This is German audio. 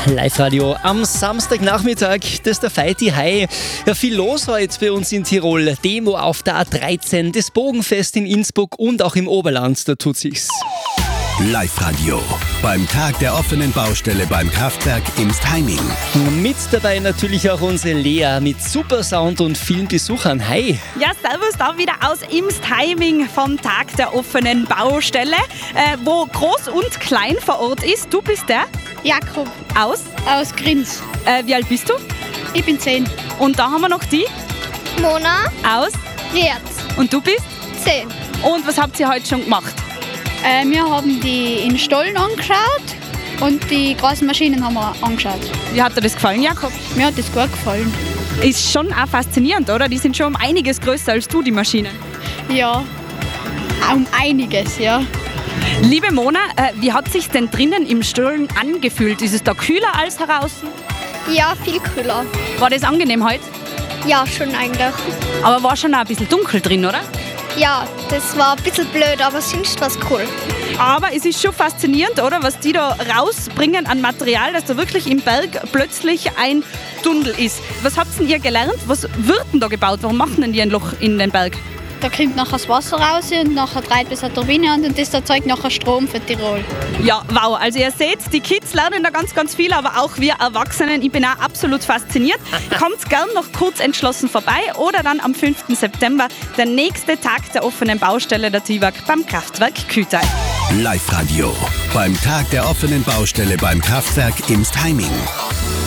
Live-Radio am Samstagnachmittag, das ist der Fighty High. Ja, viel los heute bei uns in Tirol. Demo auf der A13, das Bogenfest in Innsbruck und auch im Oberland, da tut sich's. Live-Radio beim Tag der offenen Baustelle beim Kraftwerk Imstheiming. Mit dabei natürlich auch unsere Lea mit super Sound und vielen Besuchern. Hi! Ja, servus da wieder aus Imstheiming vom Tag der offenen Baustelle, wo Groß und Klein vor Ort ist. Du bist der? Jakob. Aus Grins. Wie alt bist du? Ich bin 10. Und da haben wir noch die? Mona. Aus? Rietz. Und du bist? 10. Und was habt ihr heute schon gemacht? Wir haben die in Stollen angeschaut und die großen Maschinen haben wir angeschaut. Wie hat dir das gefallen, Jakob? Mir hat das gut gefallen. Ist schon auch faszinierend, oder? Die sind schon um einiges größer als du, die Maschinen. Ja, um einiges, ja. Liebe Mona, wie hat sich denn drinnen im Stollen angefühlt? Ist es da kühler als draußen? Ja, viel kühler. War das angenehm heute? Ja, schon eigentlich. Aber war schon auch ein bisschen dunkel drin, oder? Ja, das war ein bisschen blöd, aber sonst war es cool. Aber es ist schon faszinierend, oder? Was die da rausbringen an Material, dass da wirklich im Berg plötzlich ein Tunnel ist. Was habt denn ihr gelernt? Was wird denn da gebaut? Warum machen denn die ein Loch in den Berg? Da kommt nachher das Wasser raus und nachher dreht bis eine Turbine an und das erzeugt nachher Strom für Tirol. Ja, wow. Also ihr seht, die Kids lernen da ganz, ganz viel, aber auch wir Erwachsenen. Ich bin auch absolut fasziniert. Kommt gern noch kurz entschlossen vorbei oder dann am 5. September der nächste Tag der offenen Baustelle der TIWAG beim Kraftwerk Kütai. Live-Radio beim Tag der offenen Baustelle beim Kraftwerk Imstheiming.